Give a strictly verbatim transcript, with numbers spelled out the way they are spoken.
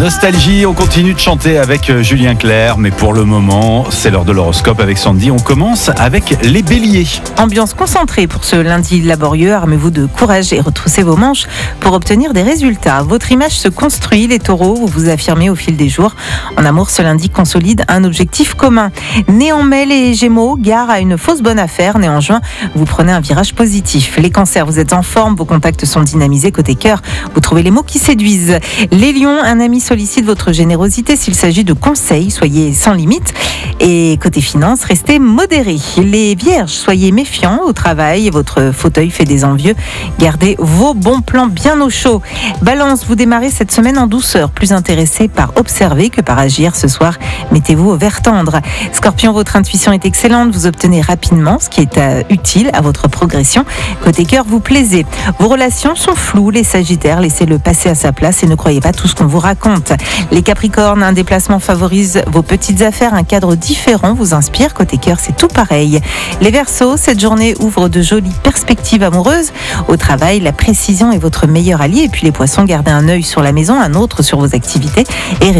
Nostalgie, on continue de chanter avec Julien Clerc, mais pour le moment, c'est l'heure de l'horoscope avec Sandy. On commence avec les béliers. Ambiance concentrée pour ce lundi laborieux. Armez-vous de courage et retroussez vos manches pour obtenir des résultats. Votre image se construit, les taureaux, vous vous affirmez au fil des jours. En amour, ce lundi consolide un objectif commun. Né en mai, les gémeaux, gare à une fausse bonne affaire. Né en juin, vous prenez un virage positif. Les cancers, vous êtes en forme, vos contacts sont dynamisés. Côté cœur, vous trouvez les mots qui séduisent. Les lions, un ami sollicite votre générosité s'il s'agit de conseils, soyez sans limite. Et côté finances, restez modérés. Les vierges, soyez méfiants au travail, votre fauteuil fait des envieux. Gardez vos bons plans bien au chaud. Balance, vous démarrez cette semaine en douceur, plus intéressé par observer que par agir. Ce soir, mettez-vous au vert tendre. Scorpion, votre intuition est excellente, vous obtenez rapidement ce qui est euh, utile à votre progression. Côté cœur, vous plaisez. Vos relations sont floues, les sagittaires, laissez-le passer à sa place et ne croyez pas tout ce qu'on vous raconte. Les capricornes, un déplacement favorise vos petites affaires, un cadre différent vous inspire. Côté cœur, c'est tout pareil. Les verseaux, cette journée ouvre de jolies perspectives amoureuses. Au travail, la précision est votre meilleur allié. Et puis les poissons, gardez un œil sur la maison, un autre sur vos activités et